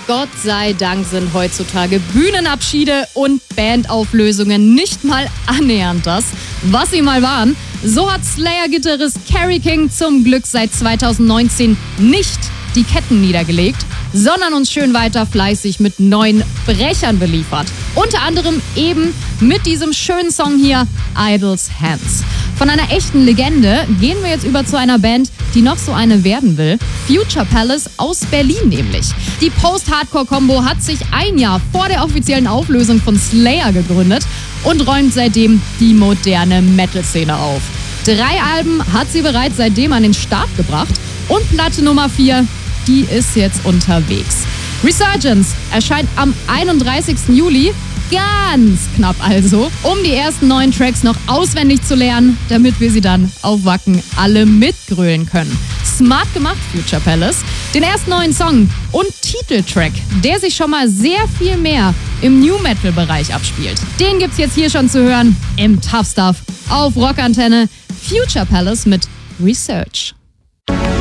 Gott sei Dank sind heutzutage Bühnenabschiede und Bandauflösungen nicht mal annähernd das, was sie mal waren. So hat Slayer-Gitarrist Kerry King zum Glück seit 2019 nicht die Ketten niedergelegt, sondern uns schön weiter fleißig mit neuen Brechern beliefert. Unter anderem eben mit diesem schönen Song hier, Idle's Hands. Von einer echten Legende gehen wir jetzt über zu einer Band, die noch so eine werden will. Future Palace aus Berlin nämlich. Die Post-Hardcore-Kombo hat sich ein Jahr vor der offiziellen Auflösung von Slayer gegründet und räumt seitdem die moderne Metal-Szene auf. 3 Alben hat sie bereits seitdem an den Start gebracht und Platte Nummer 4, die ist jetzt unterwegs. Resurgence erscheint am 31. Juli, ganz knapp also, um die ersten 9 Tracks noch auswendig zu lernen, damit wir sie dann auf Wacken alle mitgrölen können. Smart gemacht, Future Palace. Den ersten neuen Song und Titeltrack, der sich schon mal sehr viel mehr im New-Metal-Bereich abspielt. Den gibt's jetzt hier schon zu hören im Tough Stuff auf Rockantenne. Future Palace mit Research.